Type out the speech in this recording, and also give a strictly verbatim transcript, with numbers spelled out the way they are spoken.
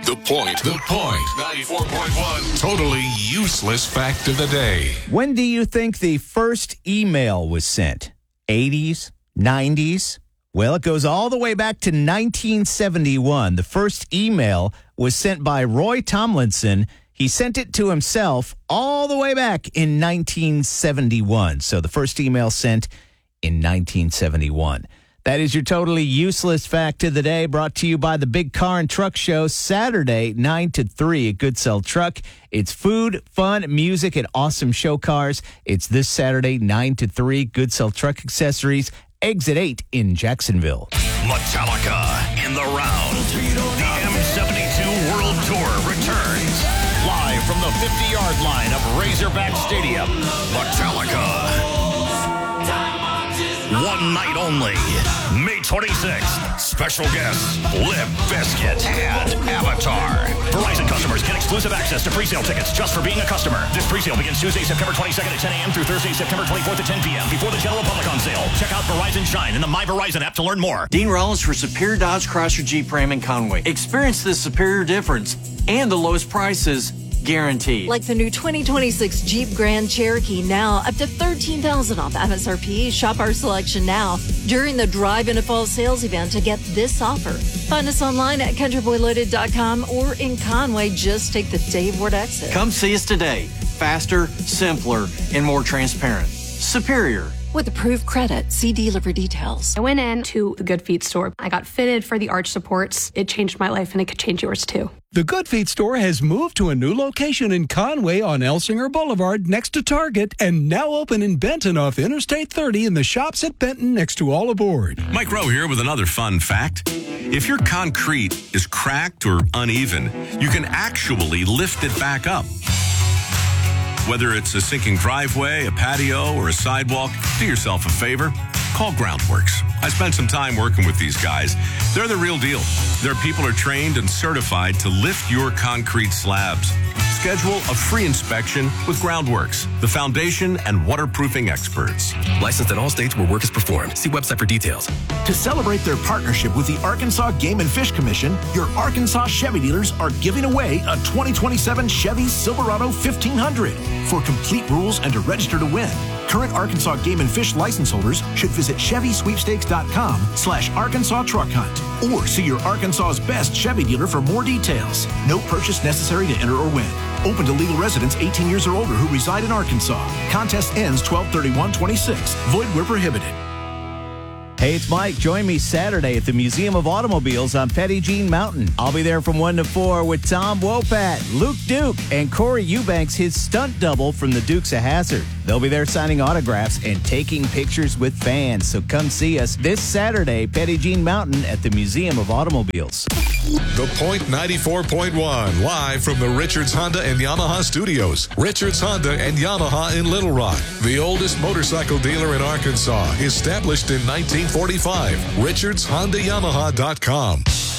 The Point. The Point. ninety-four point one. Totally useless fact of the day. When do you think the first email was sent? eighties? nineties? Well, it goes all the way back to nineteen seventy-one. The first email was sent by Roy Tomlinson. He sent it to himself all the way back in nineteen seventy-one. So the first email sent in nineteen seventy-one. That is your totally useless fact of the day, brought to you by the Big Car and Truck Show, Saturday, nine to three at Good Sell Truck. It's food, fun, music, and awesome show cars. It's this Saturday, nine to three, Good Sell Truck Accessories, Exit eight in Jacksonville. Metallica in the round. The M seventy-two World Tour returns. Live from the fifty-yard line of Razorback Stadium. Metallica. One night only. May twenty-sixth. Special guests, Limp Bizkit and Avatar. Verizon customers get exclusive access to presale tickets just for being a customer. This presale begins Tuesday, September twenty-second at ten a.m. through Thursday, September twenty-fourth at ten p.m. before the general public on sale. Check out Verizon Shine in the My Verizon app to learn more. Dean Rollins for Superior Dodge Chrysler Jeep Ram in Conway. Experience the superior difference and the lowest prices guaranteed. Like the new twenty twenty-six Jeep Grand Cherokee, now up to thirteen thousand dollars off M S R P. Shop our selection now during the Drive Into Fall sales event to get this offer. Find us online at country boy loaded dot com or in Conway. Just take the Dave Ward exit. Come see us today. Faster, simpler, and more transparent. Superior. With approved credit, see dealer for details. I went in to the Good Feet store. I got fitted for the arch supports. It changed my life, and it could change yours, too. The Good Feet store has moved to a new location in Conway on Elsinger Boulevard next to Target, and now open in Benton off Interstate thirty in the shops at Benton next to All Aboard. Mike Rowe here with another fun fact. If your concrete is cracked or uneven, you can actually lift it back up. Whether it's a sinking driveway, a patio, or a sidewalk, do yourself a favor. Call Groundworks. I spent some time working with these guys. They're the real deal. Their people are trained and certified to lift your concrete slabs. Schedule a free inspection with Groundworks, the foundation and waterproofing experts. Licensed in all states where work is performed. See website for details. To celebrate their partnership with the Arkansas Game and Fish Commission, your Arkansas Chevy dealers are giving away a twenty twenty-seven Chevy Silverado fifteen hundred. For complete rules and to register to win, current Arkansas Game and Fish license holders should visit Chevy Sweepstakes dot com slash Arkansas Truck Hunt or see your Arkansas's best Chevy dealer for more details. No purchase necessary to enter or win. Open to legal residents eighteen years or older who reside in Arkansas. Contest ends twelve thirty-one twenty-six. Void where prohibited. Hey, it's Mike. Join me Saturday at the Museum of Automobiles on Petit Jean Mountain. I'll be there from one to four with Tom Wopat, Luke Duke, and Corey Eubanks, his stunt double from the Dukes of Hazzard. They'll be there signing autographs and taking pictures with fans. So come see us this Saturday, Petit Jean Mountain at the Museum of Automobiles. The Point ninety-four point one, live from the Richards Honda and Yamaha studios. Richards Honda and Yamaha in Little Rock, the oldest motorcycle dealer in Arkansas, established in nineteen forty-five. Richards Honda Yamaha dot com.